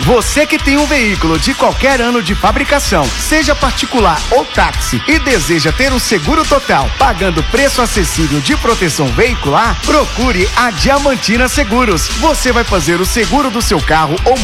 Você que tem um veículo de qualquer ano de fabricação, seja particular ou táxi, e deseja ter um seguro total, pagando preço acessível de proteção veicular, procure a Diamantina Seguros. Você vai fazer o seguro do seu carro ou